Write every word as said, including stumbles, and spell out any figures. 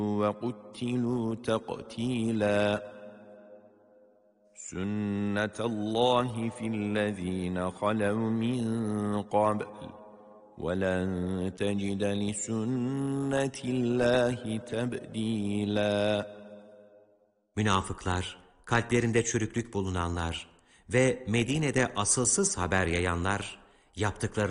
وقتلوا تقتيلا سنة الله في الذين خلوا من قبل وَلَنْ تَجِدَ لِسُنَّةِ اللّٰهِ تَبْد۪يلًا. Münafıklar, kalplerinde çürüklük bulunanlar ve Medine'de asılsız haber yayanlar, yaptıklarını